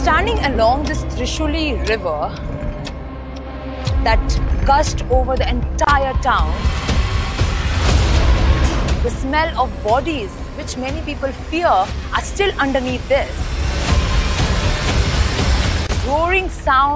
Standing along this Trishuli river that gushed over the entire town, the smell of bodies, which many people fear, are still underneath this. Roaring sound